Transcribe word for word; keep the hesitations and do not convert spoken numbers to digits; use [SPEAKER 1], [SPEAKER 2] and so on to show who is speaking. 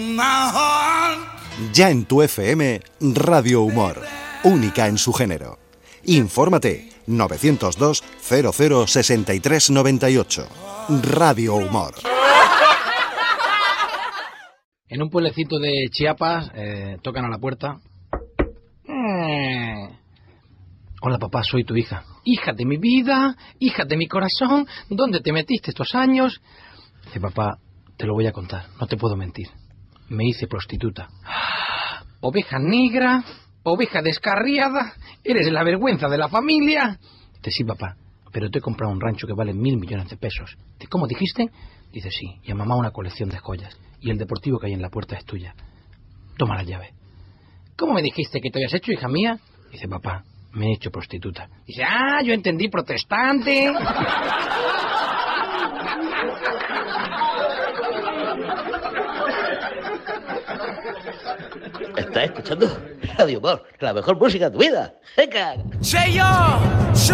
[SPEAKER 1] Ya en tu F M, Radio Humor, única en su género. Infórmate novecientos dos cero cero sesenta y tres noventa y ocho. Radio Humor.
[SPEAKER 2] En un pueblecito de Chiapas eh, tocan a la puerta. Eh. Hola papá, soy tu hija. Hija de mi vida, hija de mi corazón, ¿dónde te metiste estos años? Dice papá, te lo voy a contar, no te puedo mentir. Me hice prostituta. Oveja negra, oveja descarriada, eres la vergüenza de la familia. Dice sí papá, pero te he comprado un rancho que vale mil millones de pesos. Dice, ¿cómo dijiste? Dice sí, y a mamá una colección de joyas. Y el deportivo que hay en la puerta es tuya. Toma la llave. ¿Cómo me dijiste que te habías hecho, hija mía? Dice papá, me he hecho prostituta. Dice, ah, yo entendí, protestante.
[SPEAKER 3] ¿Estás escuchando Radio Humor? La mejor música de tu vida. ¡Venga!
[SPEAKER 4] ¡Soy yo!